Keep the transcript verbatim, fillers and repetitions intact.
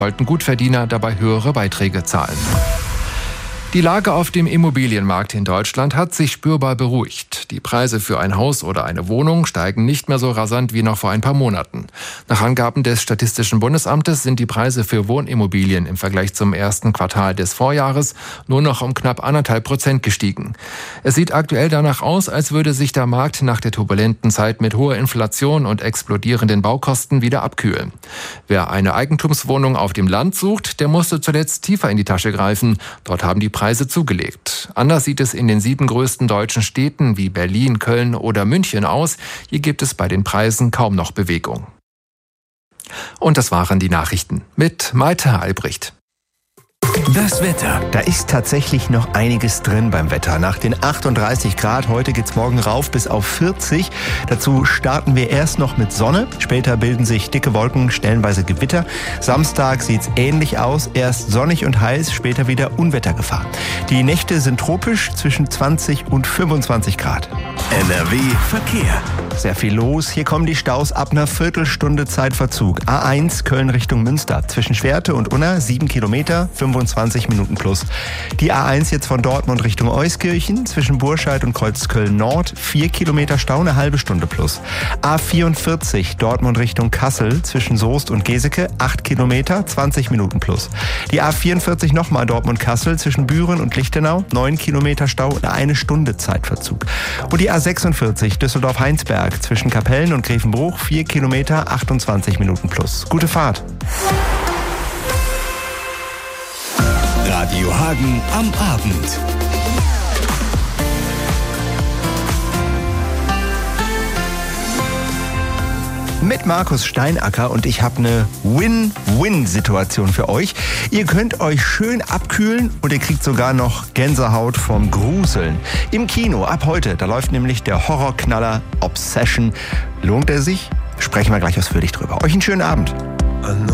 sollten Gutverdiener dabei höhere Beiträge zahlen. Die Lage auf dem Immobilienmarkt in Deutschland hat sich spürbar beruhigt. Die Preise für ein Haus oder eine Wohnung steigen nicht mehr so rasant wie noch vor ein paar Monaten. Nach Angaben des Statistischen Bundesamtes sind die Preise für Wohnimmobilien im Vergleich zum ersten Quartal des Vorjahres nur noch um knapp anderthalb Prozent gestiegen. Es sieht aktuell danach aus, als würde sich der Markt nach der turbulenten Zeit mit hoher Inflation und explodierenden Baukosten wieder abkühlen. Wer eine Eigentumswohnung auf dem Land sucht, der musste zuletzt tiefer in die Tasche greifen. Dort haben die Preise zugelegt. Anders sieht es in den sieben größten deutschen Städten wie Berlin, Köln oder München aus. Hier gibt es bei den Preisen kaum noch Bewegung. Und das waren die Nachrichten mit Malte Albrecht. Das Wetter. Da ist tatsächlich noch einiges drin beim Wetter. Nach den achtunddreißig Grad, heute geht's morgen rauf bis auf vierzig. Dazu starten wir erst noch mit Sonne. Später bilden sich dicke Wolken, stellenweise Gewitter. Samstag sieht's ähnlich aus. Erst sonnig und heiß, später wieder Unwettergefahr. Die Nächte sind tropisch, zwischen zwanzig und fünfundzwanzig Grad. N R W Verkehr. Sehr viel los. Hier kommen die Staus ab einer Viertelstunde Zeitverzug. A eins Köln Richtung Münster. Zwischen Schwerte und Unna sieben Kilometer, fünfundzwanzig Minuten plus. Die A eins jetzt von Dortmund Richtung Euskirchen. Zwischen Burscheid und Kreuzköln Nord vier Kilometer Stau, eine halbe Stunde plus. A vierundvierzig Dortmund Richtung Kassel. Zwischen Soest und Geseke acht Kilometer, zwanzig Minuten plus. Die A vierundvierzig nochmal Dortmund-Kassel. Zwischen Büren und Lichtenau neun Kilometer Stau, eine Stunde Zeitverzug. Und die A sechsundvierzig Düsseldorf-Heinsberg. Zwischen Kapellen und Grevenbruch vier Kilometer, achtundzwanzig Minuten plus. Gute Fahrt. Radio Hagen am Abend. Mit Markus Steinacker und ich habe eine Win-Win-Situation für euch. Ihr könnt euch schön abkühlen und ihr kriegt sogar noch Gänsehaut vom Gruseln. Im Kino ab heute, da läuft nämlich der Horrorknaller Obsession. Lohnt er sich? Sprechen wir gleich ausführlich drüber. Euch einen schönen Abend.